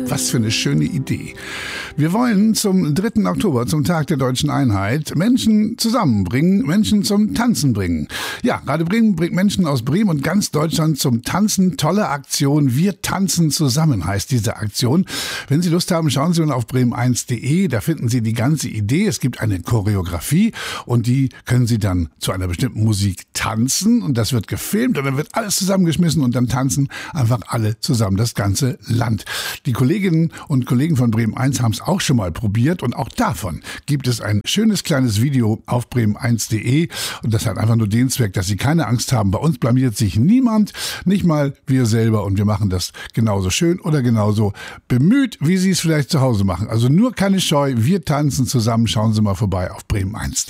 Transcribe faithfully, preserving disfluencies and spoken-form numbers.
Was für eine schöne Idee. Wir wollen zum dritten Oktober, zum Tag der deutschen Einheit, Menschen zusammenbringen, Menschen zum Tanzen bringen. Ja, Radio Bremen bringt Menschen aus Bremen und ganz Deutschland zum Tanzen. Tolle Aktion. Wir tanzen zusammen heißt diese Aktion. Wenn Sie Lust haben, schauen Sie mal auf bremen eins punkt de. Da finden Sie die ganze Idee. Es gibt eine Choreografie und die können Sie dann zu einer bestimmten Musik tanzen und das wird gefilmt und dann wird alles zusammengeschmissen und dann tanzen einfach alle zusammen, das ganze Land. Die Kolleginnen und Kollegen von Bremen eins haben es auch schon mal probiert und auch davon gibt es ein schönes kleines Video auf bremen eins punkt de und das hat einfach nur den Zweck, dass Sie keine Angst haben. Bei uns blamiert sich niemand, nicht mal wir selber und wir machen das genauso schön oder genauso bemüht, wie Sie es vielleicht zu Hause machen. Also nur keine Scheu, wir tanzen zusammen. Schauen Sie mal vorbei auf bremen eins punkt de.